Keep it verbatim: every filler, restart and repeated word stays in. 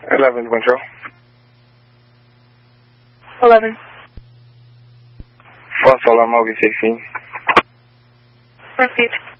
eleven control. eleven. False alarm, I'll be sixteen. Repeat.